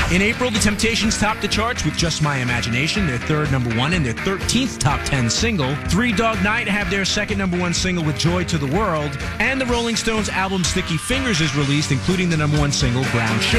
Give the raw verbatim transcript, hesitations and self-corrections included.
In April, the Temptations topped the charts with Just My Imagination, their third number one and their thirteenth top ten single. Three Dog Night have their second number one single with Joy to the World. And the Rolling Stones album Sticky Fingers is released, including the number one single, Brown Sugar.